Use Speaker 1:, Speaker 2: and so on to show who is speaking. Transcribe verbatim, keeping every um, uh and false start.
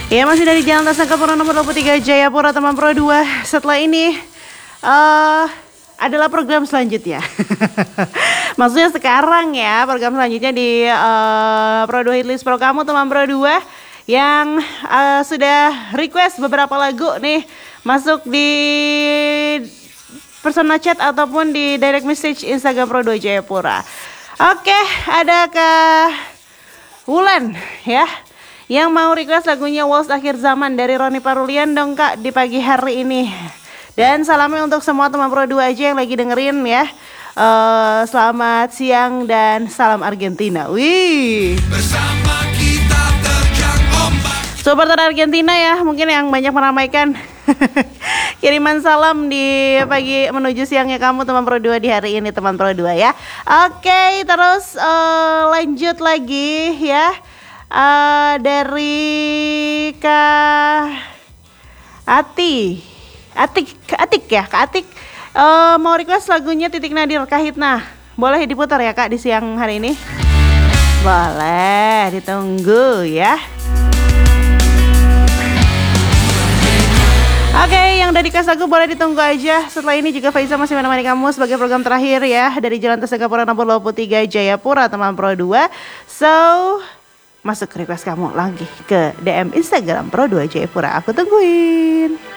Speaker 1: Ya, masih dari Jalan Tasangkapura nomor dua puluh tiga Jayapura teman Pro dua. Setelah ini uh, adalah program selanjutnya. Maksudnya sekarang ya, program selanjutnya di uh, Pro dua Hitlist Pro kamu teman Pro dua yang uh, sudah request beberapa lagu nih masuk di personal chat ataupun di direct message Instagram Pro dua Jayapura. Oke, ada Kak Wulan ya yang mau request lagunya Waltz Akhir Zaman dari Roni Parulian dong Kak di pagi hari ini. Dan salamnya untuk semua teman Pro dua aja yang lagi dengerin ya. Uh, selamat siang dan salam Argentina. Wih. Bersama kita terjang ombak. Supporter Argentina ya, mungkin yang banyak meramaikan kiriman salam di pagi menuju siangnya kamu teman Pro dua di hari ini teman Pro dua ya. Oke, terus uh, lanjut lagi ya. Uh, dari Kak Ati Atik Atik ya Kak Atik uh, mau request lagunya Titik Nadir Kahitna. Boleh diputar ya Kak di siang hari ini? Boleh, ditunggu ya. Oke, okay, yang udah dikasih lagu boleh ditunggu aja. Setelah ini juga Faiza masih menemani kamu sebagai program terakhir ya dari Jalan Tasangkapura nomor dua puluh tiga Jayapura teman Pro dua. So, masuk request kamu lagi ke D M Instagram Pro dua Jayapura. Aku tungguin.